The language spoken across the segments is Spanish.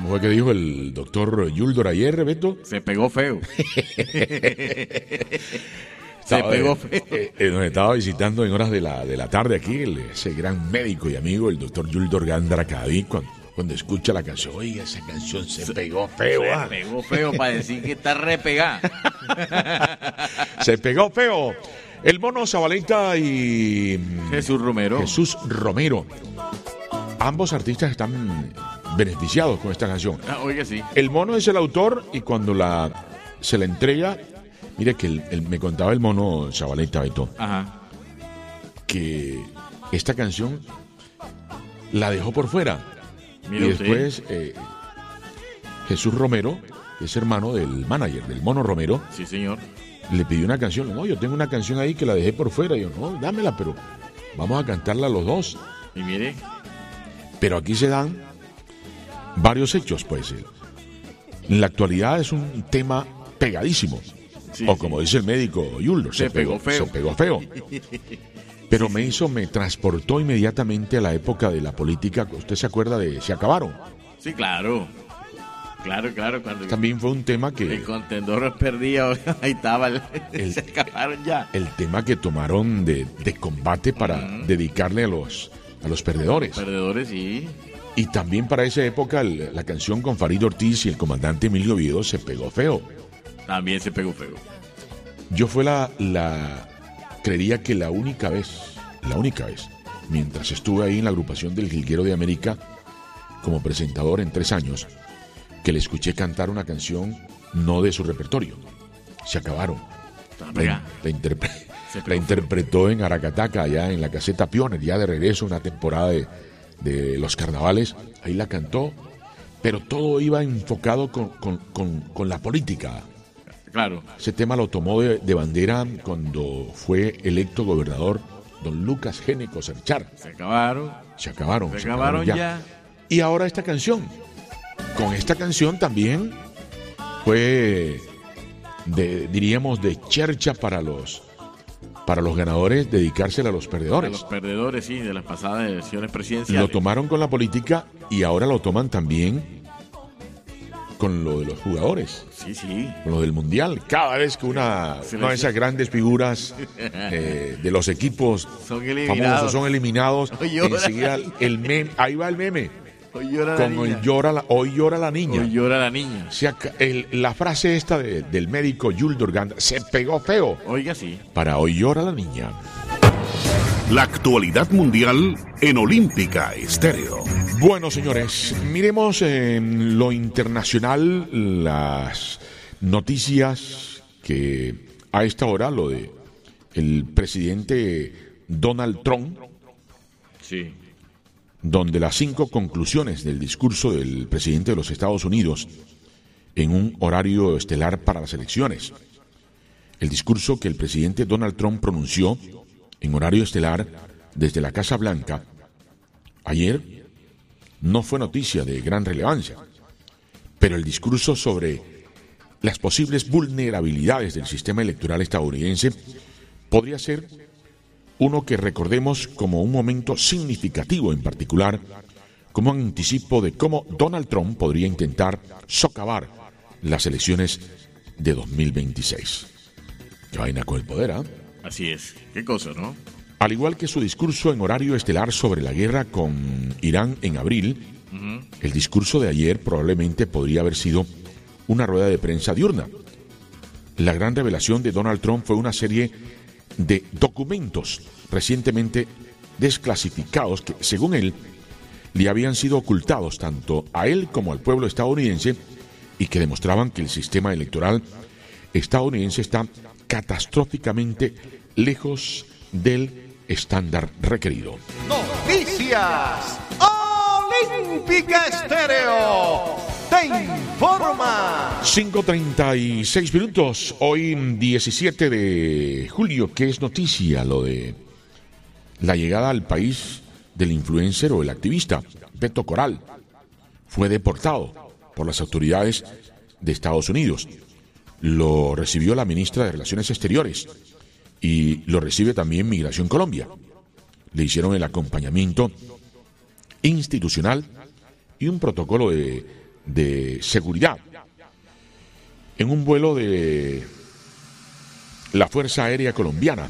¿Cómo fue que dijo el doctor Yuldor ayer, Beto? Se pegó feo. Se pegó feo. Nos estaba visitando en horas de la tarde aquí ese gran médico y amigo, el doctor Yuldor Gándara Cadavid, cuando escucha la canción, oiga, esa canción se pegó feo. Se pegó feo para decir que está repegada. Se pegó feo. El Mono Zabaleta y Jesús Romero. Ambos artistas están beneficiados con esta canción. Oiga, sí. El Mono es el autor y cuando se la entrega, mire que me contaba el Mono Zabaleta, Beto, que esta canción la dejó por fuera. Mira, y después Jesús Romero, es hermano del manager, del Mono Romero. Sí, señor. Le pidió una canción. No, yo tengo una canción ahí que la dejé por fuera. Y yo, no, dámela, pero vamos a cantarla los dos. Y mire. Pero aquí se dan varios hechos, pues. En la actualidad es un tema pegadísimo. Sí, o como dice el médico Yuldor, se pegó feo. Pero me transportó inmediatamente a la época de la política. ¿Usted se acuerda de Se Acabaron? Sí, claro. Claro. Cuando también fue un tema que... El contendor perdía, ahí estaba, se acabaron ya. El tema que tomaron de combate para dedicarle a los perdedores. Perdedores, sí. Y también para esa época la canción con Farid Ortiz y el comandante Emilio Oviedo, Se Pegó Feo. También se pegó feo. Yo fue creería que la única vez, mientras estuve ahí en la agrupación del Jilguero de América, como presentador en 3 años, que le escuché cantar una canción no de su repertorio. Se Acabaron. La interpretó en Aracataca, allá en la caseta Pioner, ya de regreso, una temporada de los carnavales. Ahí la cantó, pero todo iba enfocado con la política. Claro. Ese tema lo tomó de bandera cuando fue electo gobernador don Lucas Géneco Cerchar. Se acabaron ya. Y ahora esta canción. Con esta canción también fue, diríamos, de chercha para los ganadores, dedicársela a los perdedores. A los perdedores, sí, de las pasadas elecciones presidenciales. Lo tomaron con la política y ahora lo toman también con lo de los jugadores. Sí. Con lo del Mundial. Cada vez que una de esas grandes figuras de los equipos famosos son eliminados, enseguida el meme, ahí va el meme. Hoy llora la niña. Hoy llora la niña. O sea, la frase esta del médico Yuldor Gándara, se pegó feo. Oiga, sí. Para Hoy llora la niña. La actualidad mundial en Olímpica Estéreo. Bueno, señores, miremos en lo internacional las noticias que a esta hora, lo de el presidente Donald Trump. Sí. Donde las 5 conclusiones del discurso del presidente de los Estados Unidos en un horario estelar para las elecciones. El discurso que el presidente Donald Trump pronunció en horario estelar desde la Casa Blanca ayer no fue noticia de gran relevancia, pero el discurso sobre las posibles vulnerabilidades del sistema electoral estadounidense podría ser uno que recordemos como un momento significativo, en particular como un anticipo de cómo Donald Trump podría intentar socavar las elecciones de 2026. Qué vaina con el poder, ¿ah? Así es. Qué cosa, ¿no? Al igual que su discurso en horario estelar sobre la guerra con Irán en abril, el discurso de ayer probablemente podría haber sido una rueda de prensa diurna. La gran revelación de Donald Trump fue una serie de documentos recientemente desclasificados que, según él, le habían sido ocultados tanto a él como al pueblo estadounidense y que demostraban que el sistema electoral estadounidense está catastróficamente lejos del estándar requerido. Noticias Olímpica Estéreo te informa. 5:36 minutos, hoy 17 de julio. ¿Qué es noticia? Lo de la llegada al país del influencer o el activista Beto Coral. Fue deportado por las autoridades de Estados Unidos. Lo recibió la ministra de Relaciones Exteriores y lo recibe también Migración Colombia. Le hicieron el acompañamiento institucional y un protocolo de de seguridad en un vuelo de la Fuerza Aérea Colombiana.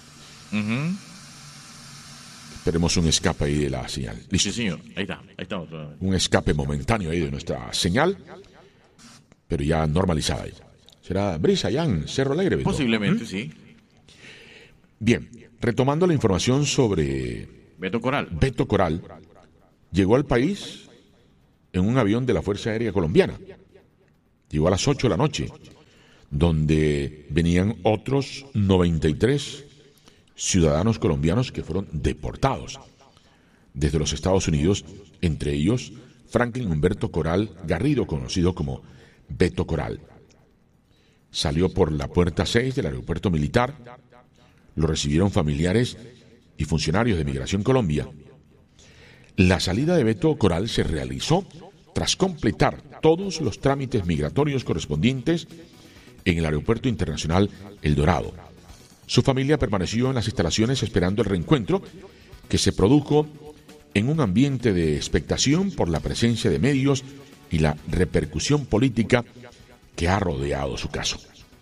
Esperemos un escape ahí de la señal. ¿Listo? Sí, señor. Ahí está. Un escape momentáneo ahí de nuestra señal, pero ya normalizada ahí. ¿Será brisa allá en Cerro Alegre? ¿No? Posiblemente, sí. Bien, retomando la información sobre Beto Coral. Beto Coral, llegó al país en un avión de la Fuerza Aérea Colombiana. Llegó a las 8 de la noche, donde venían otros 93 ciudadanos colombianos que fueron deportados desde los Estados Unidos, entre ellos Franklin Humberto Coral Garrido, conocido como Beto Coral. Salió por la puerta 6 del aeropuerto militar, lo recibieron familiares y funcionarios de Migración Colombia. La salida de Beto Coral se realizó tras completar todos los trámites migratorios correspondientes en el Aeropuerto Internacional El Dorado. Su familia permaneció en las instalaciones esperando el reencuentro, que se produjo en un ambiente de expectación por la presencia de medios y la repercusión política que ha rodeado su caso.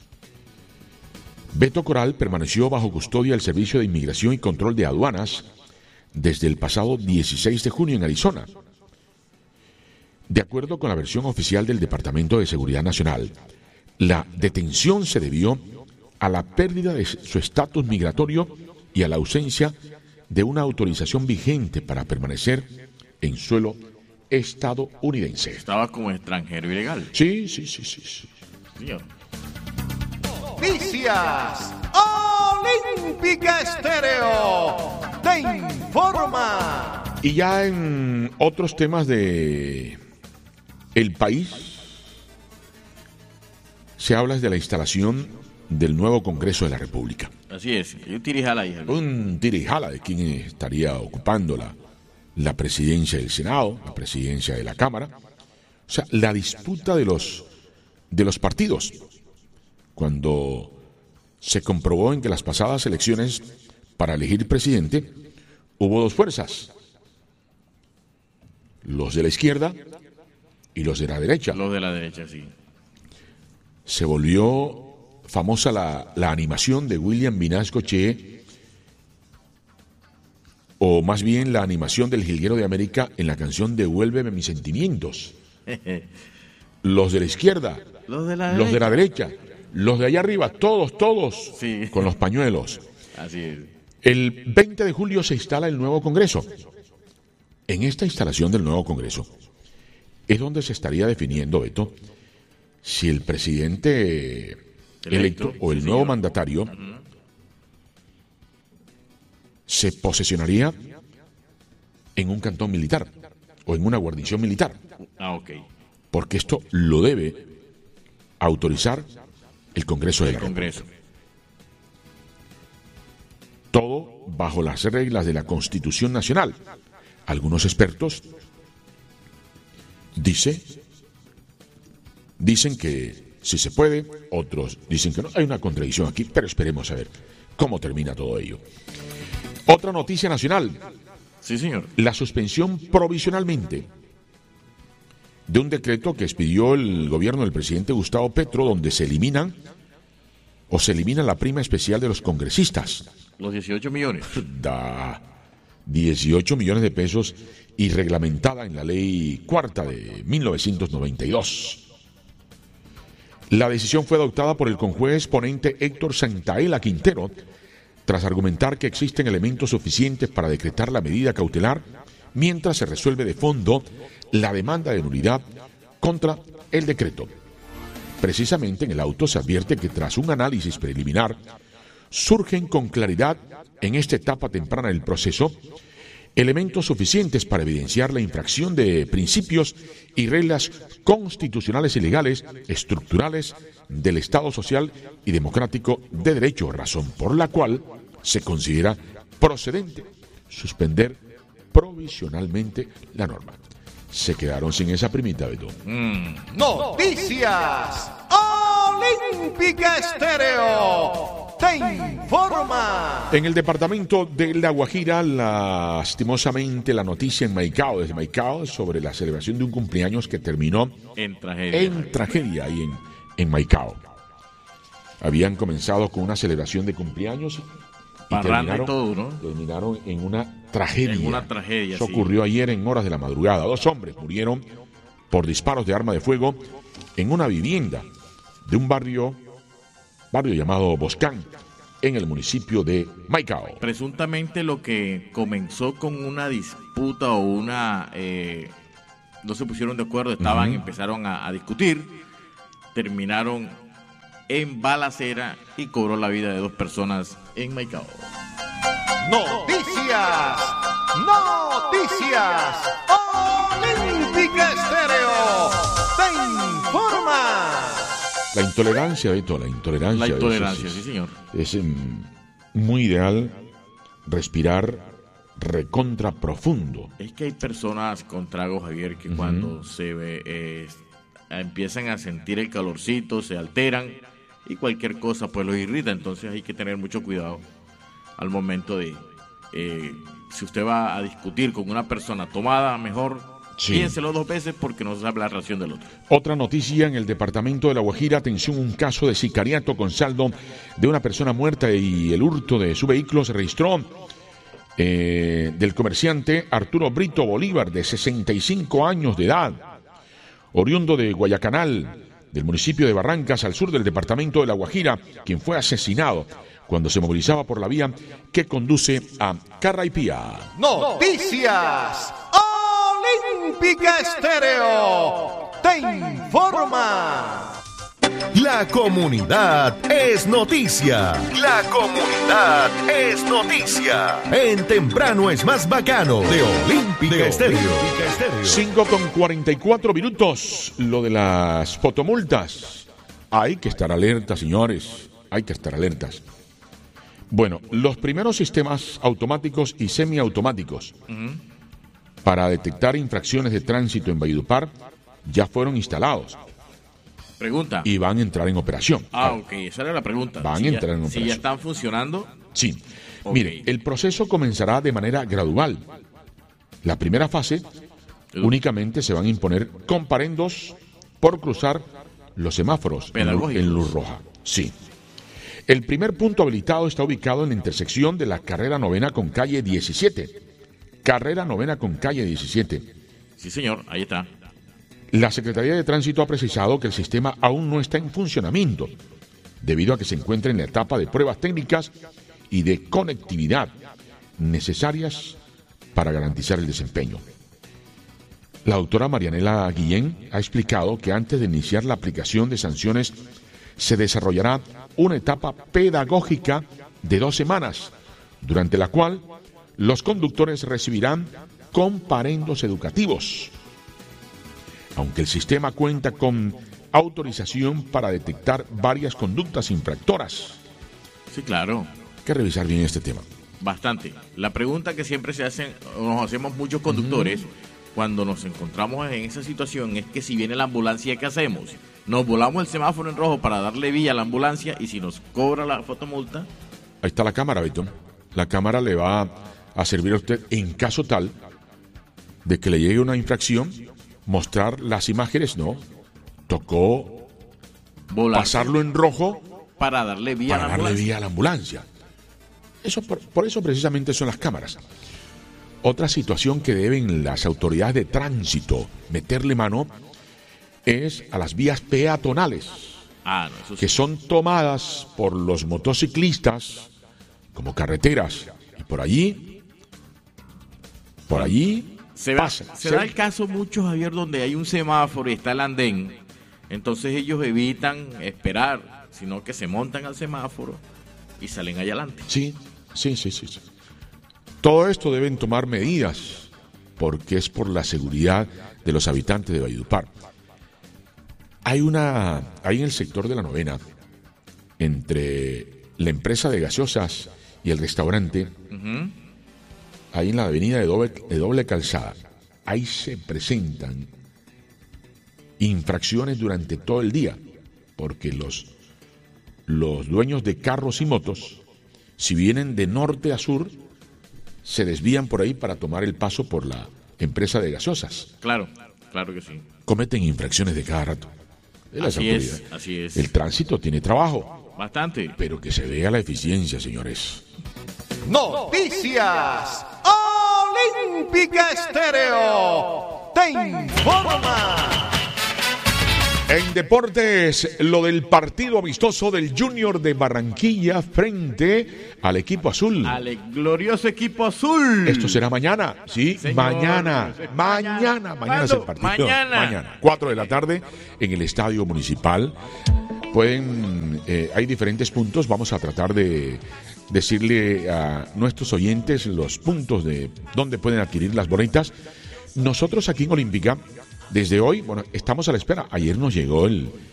Beto Coral permaneció bajo custodia del Servicio de Inmigración y Control de Aduanas desde el pasado 16 de junio en Arizona. De acuerdo con la versión oficial del Departamento de Seguridad Nacional, la detención se debió a la pérdida de su estatus migratorio y a la ausencia de una autorización vigente para permanecer en suelo estadounidense. Estaba como extranjero ilegal. Sí. Señor. Noticias Olímpica Estéreo te informa. Y ya en otros temas de el país, se habla de la instalación del nuevo Congreso de la República. Así es, un tirijala ahí. Un tirijala de quien estaría ocupando la presidencia del Senado, la presidencia de la Cámara. O sea, la disputa de los partidos. Cuando se comprobó en que las pasadas elecciones para elegir presidente hubo dos fuerzas, los de la izquierda y los de la derecha. Los de la derecha, sí. Se volvió famosa la animación de William Vinasco Che, o más bien la animación del Jilguero de América en la canción Devuélveme mis sentimientos. Los de la izquierda, los de la derecha, los de allá arriba, todos, sí, con los pañuelos. Así es. El 20 de julio se instala el nuevo Congreso. En esta instalación del nuevo Congreso es donde se estaría definiendo, Beto, si el presidente electo o el nuevo mandatario se posesionaría en un cantón militar o en una guarnición militar. Ok. Porque esto lo debe autorizar el Congreso de la República. Todo bajo las reglas de la Constitución Nacional. Algunos expertos dicen que sí se puede, otros dicen que no. Hay una contradicción aquí, pero esperemos a ver cómo termina todo ello. Otra noticia nacional. Sí, señor. La suspensión provisionalmente de un decreto que expidió el gobierno del presidente Gustavo Petro, donde se elimina la prima especial de los congresistas. Los 18 millones. Da 18 millones de pesos y reglamentada en la ley cuarta de 1992. La decisión fue adoptada por el conjuez ponente Héctor Santaella Quintero, tras argumentar que existen elementos suficientes para decretar la medida cautelar, mientras se resuelve de fondo la demanda de nulidad contra el decreto. Precisamente en el auto se advierte que tras un análisis preliminar surgen con claridad en esta etapa temprana del proceso elementos suficientes para evidenciar la infracción de principios y reglas constitucionales y legales estructurales del Estado social y democrático de derecho, razón por la cual se considera procedente suspender provisionalmente la norma. Se quedaron sin esa primita, Beto. Noticias Olímpica Estéreo te informa. En el departamento de La Guajira, lastimosamente la noticia en Maicao, desde Maicao, sobre la celebración de un cumpleaños que terminó En tragedia. ahí en Maicao. Habían comenzado con una celebración de cumpleaños y Parranda y todo, ¿no? terminaron en una tragedia. En una tragedia, Eso sí. ocurrió ayer en horas de la madrugada. 2 hombres murieron por disparos de arma de fuego en una vivienda de un barrio llamado Boscán, en el municipio de Maicao. Presuntamente lo que comenzó con una disputa o una... no se pusieron de acuerdo, empezaron a discutir, terminaron en balacera y cobró la vida de 2 personas en Maicao. Noticias Olímpica Estéreo te informa. La intolerancia, Beto, La intolerancia, sí, señor. Es muy ideal respirar recontra profundo. Es que hay personas con trago, Javier, que cuando se ve, empiezan a sentir el calorcito, se alteran y cualquier cosa pues los irrita. Entonces hay que tener mucho cuidado al momento de, si usted va a discutir con una persona tomada, mejor piénselo 2 veces porque no sabe la reacción del otro. Otra noticia en el departamento de La Guajira, atención, un caso de sicariato con saldo de una persona muerta y el hurto de su vehículo se registró del comerciante Arturo Brito Bolívar, de 65 años de edad, oriundo de Guayacanal, del municipio de Barrancas, al sur del departamento de La Guajira, quien fue asesinado cuando se movilizaba por la vía que conduce a Carraipía. Noticias Olímpica Estéreo te informa. La comunidad es noticia. La comunidad es noticia. En Temprano es más bacano de Olímpica Estéreo. 5:44 minutos. Lo de las fotomultas. Hay que estar alertas, señores. Hay que estar alertas. Bueno, los primeros sistemas automáticos y semiautomáticos para detectar infracciones de tránsito en Valledupar ya fueron instalados. Pregunta. Y van a entrar en operación. Ok, esa era la pregunta. Van a entrar en operación. Si ya están funcionando. Sí. Okay. Mire, el proceso comenzará de manera gradual. La primera fase únicamente se van a imponer comparendos por cruzar los semáforos en luz roja. Sí. El primer punto habilitado está ubicado en la intersección de la carrera 9 con calle 17. Carrera 9 con calle 17. Sí, señor, ahí está. La Secretaría de Tránsito ha precisado que el sistema aún no está en funcionamiento, debido a que se encuentra en la etapa de pruebas técnicas y de conectividad necesarias para garantizar el desempeño. La doctora Marianela Guillén ha explicado que antes de iniciar la aplicación de sanciones se desarrollará una etapa pedagógica de 2 semanas, durante la cual los conductores recibirán comparendos educativos. Aunque el sistema cuenta con autorización para detectar varias conductas infractoras. Sí, claro. Hay que revisar bien este tema. Bastante. La pregunta que siempre nos hacemos muchos conductores cuando nos encontramos en esa situación es que si viene la ambulancia, ¿qué hacemos? Nos volamos el semáforo en rojo para darle vía a la ambulancia y si nos cobra la fotomulta. Ahí está la cámara, Beto. La cámara le va a servir a usted en caso tal de que le llegue una infracción, mostrar las imágenes, no. Tocó pasarlo en rojo para darle vía a la ambulancia. Eso, por eso precisamente son las cámaras. Otra situación que deben las autoridades de tránsito meterle mano es a las vías peatonales, eso sí, que son tomadas por los motociclistas como carreteras, y por allí se da el caso mucho, Javier, donde hay un semáforo y está el andén, entonces ellos evitan esperar, sino que se montan al semáforo y salen allá adelante. Sí. Todo esto deben tomar medidas porque es por la seguridad de los habitantes de Valledupar. Hay en el sector de la 9, entre la empresa de gaseosas y el restaurante, ahí en la avenida de doble calzada, ahí se presentan infracciones durante todo el día, porque los los dueños de carros y motos, si vienen de norte a sur, se desvían por ahí para tomar el paso por la empresa de gaseosas. Claro que sí. Cometen infracciones de cada rato. Así es. El tránsito tiene trabajo. Bastante. Pero que se vea la eficiencia, señores. Noticias Olímpica Estéreo te informa. En deportes, lo del partido amistoso del Junior de Barranquilla frente al equipo azul. Al glorioso equipo azul. Esto será mañana, sí, señor. Mañana es el partido. Mañana, 4 de la tarde en el Estadio Municipal. Hay diferentes puntos, vamos a tratar de decirle a nuestros oyentes los puntos de donde pueden adquirir las boletas. Nosotros aquí en Olímpica, desde hoy, estamos a la espera. Ayer nos llegó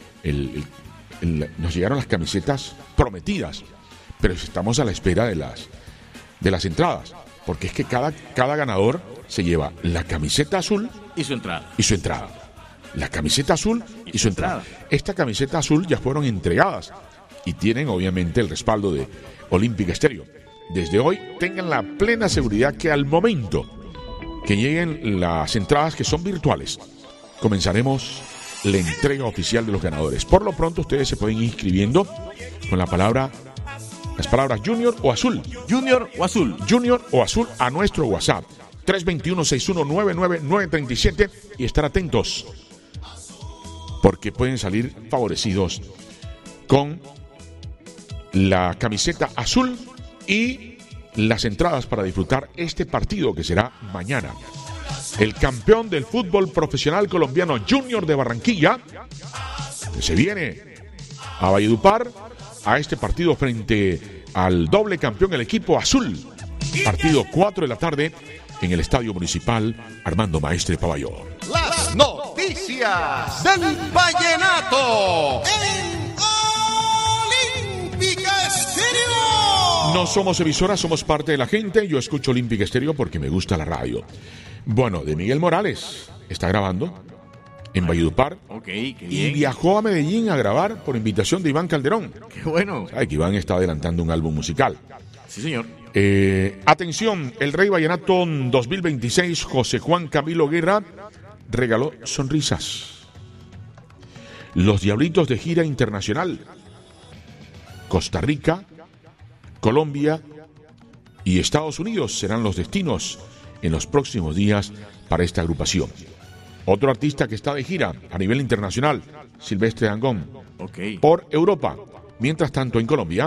nos llegaron las camisetas prometidas, pero estamos a la espera de las entradas, porque es que cada ganador se lleva la camiseta azul y su entrada. La camiseta azul y su entrada. Esta camiseta azul ya fueron entregadas y tienen obviamente el respaldo de Olímpica Estéreo. Desde hoy tengan la plena seguridad que al momento que lleguen las entradas, que son virtuales, comenzaremos la entrega oficial de los ganadores. Por lo pronto ustedes se pueden ir inscribiendo con las palabras Junior o Azul. Junior o Azul a nuestro WhatsApp 321-6199-937 y estar atentos porque pueden salir favorecidos con la camiseta azul y las entradas para disfrutar este partido que será mañana. El campeón del fútbol profesional colombiano Junior de Barranquilla, que se viene a Valledupar a este partido frente al doble campeón, el equipo azul. Partido 4 de la tarde en el Estadio Municipal Armando Maestre Paballón. Las noticias del vallenato en Olímpica Estéreo. No somos emisoras, somos parte de la gente. Yo escucho Olímpica Estéreo porque me gusta la radio. Bueno, de Miguel Morales está grabando en Valledupar. Ok, qué bien. Y viajó a Medellín a grabar por invitación de Iván Calderón. Qué bueno. Sabe que Iván está adelantando un álbum musical. Sí, señor. Atención, el Rey Vallenato 2026, José Juan Camilo Guerra, regaló sonrisas. Los Diablitos de gira internacional. Costa Rica, Colombia y Estados Unidos serán los destinos en los próximos días para esta agrupación. Otro artista que está de gira a nivel internacional, Silvestre Dangond, por Europa. Mientras tanto, en Colombia,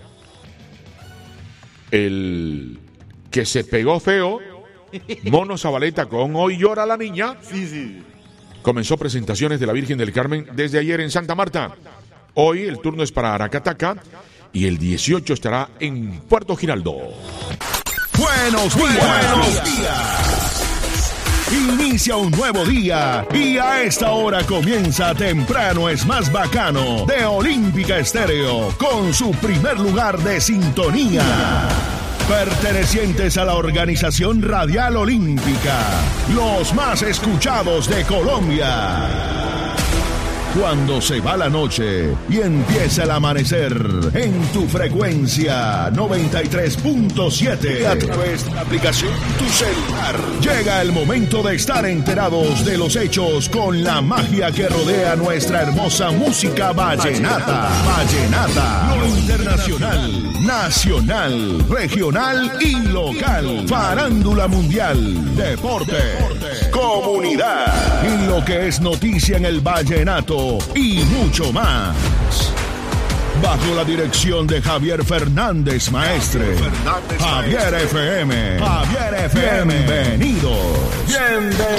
el que se pegó feo, Mono Zabaleta con Hoy Llora la Niña, comenzó presentaciones de la Virgen del Carmen desde ayer en Santa Marta. Hoy el turno es para Aracataca y el 18 estará en Puerto Giraldo. Buenos días. Inicia un nuevo día y a esta hora comienza Temprano es más bacano de Olímpica Estéreo con su primer lugar de sintonía. Pertenecientes a la organización Radial Olímpica, los más escuchados de Colombia. Cuando se va la noche y empieza el amanecer en tu frecuencia 93.7 a través de la aplicación Tu Celular. Llega el momento de estar enterados de los hechos con la magia que rodea nuestra hermosa música vallenata. Lo internacional, nacional, regional y local. Farándula mundial, deporte, comunidad y lo que es noticia en el vallenato y mucho más. Bajo la dirección de Javier Fernández Maestre. Javier FM. Bienvenidos.